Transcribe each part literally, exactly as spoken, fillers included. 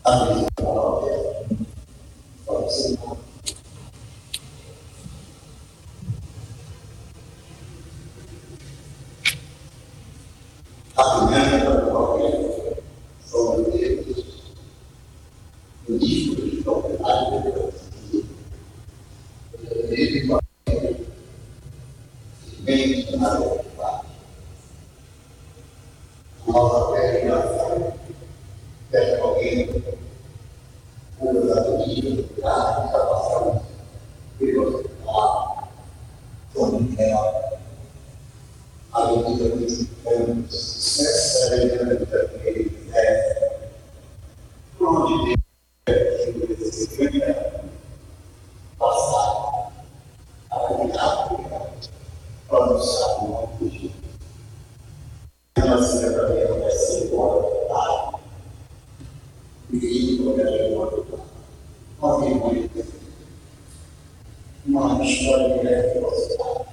a palavra pode ser a primeira palavra sobre Deus, o livro de propriedade de Deus. Ele vai bem na verdade. Nossa peregrinação é alguém cura da vida, da salvação, Deus, a comunidade, a vida que temos, sucesso é a vida que ele é, onde Deus se fica, passar a comunidade, para nos salvar de Jesus. Ela se lembra vai ser igual e vivo que é igual uma memória, uma história de reciprocidade.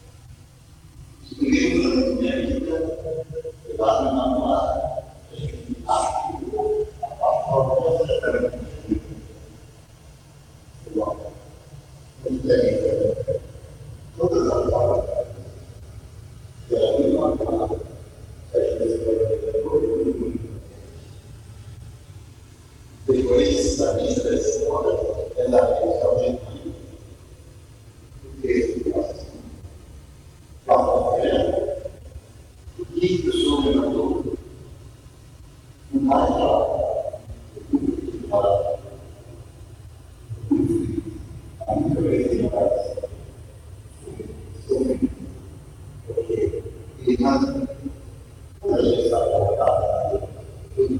O livro da minha vida, lá no manual, a própria igual. Todas as palavras, que é a mesma palavra, depois da minha história, ela é realmente o texto do nosso Paulo, o livro sobre a dor, o mais alto, o maior, a minha presença, sobre porque ele não a gente está colocado tudo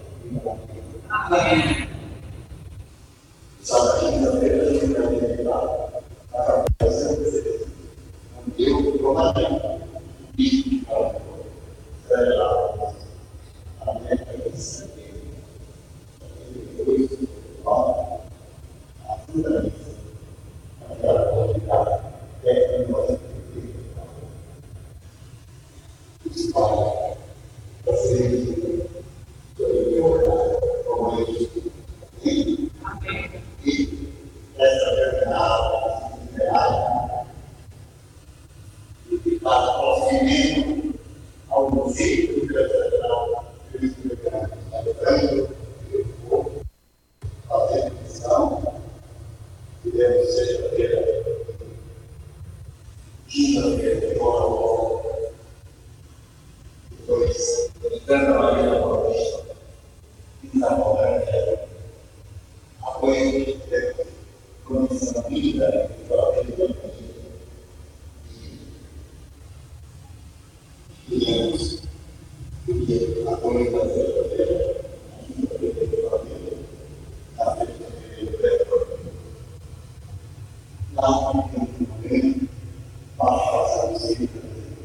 bem. Só que quinta-feira a gente vai lembrar a cabeça de eu como a gente e será a minha cabeça depois a fundamentação aquela qualidade é que nós espalha você como eles e essa verdade real e para o prosseguimento ao conceito de verdade que eles lembrando eu vou fazer missão que deve ser feita quinta-feira agora logo depois entrando na Maria Paulista e na Moraria apoio de Deus comissão vida para a vida e Deus e apoio da vida na não tem para fazer isso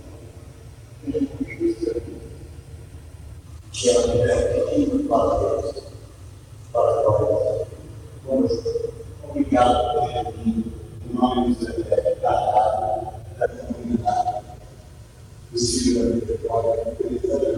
que é a vida para Deus, para nós. Vamos, obrigado por ter vindo, em nome do Senhor, da comunidade, do Senhor, da